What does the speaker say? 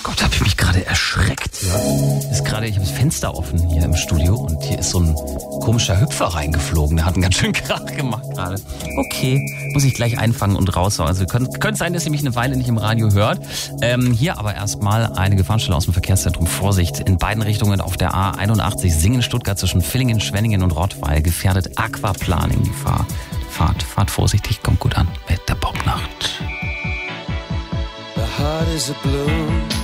Gott, habe ich mich gerade erschreckt. Ja. Ich habe das Fenster offen hier im Studio und hier ist so ein komischer Hüpfer reingeflogen. Der hat einen ganz schön Krach gemacht gerade. Okay, muss ich gleich einfangen und raushauen. Also könnte sein, dass ihr mich eine Weile nicht im Radio hört. Hier aber erstmal eine Gefahrenstelle aus dem Verkehrszentrum. Vorsicht, in beiden Richtungen auf der A81 Singen-Stuttgart zwischen Villingen, Schwenningen und Rottweil gefährdet Aquaplaning-Gefahr. Fahrt vorsichtig, kommt gut an mit der Popnacht. The heart is a blue.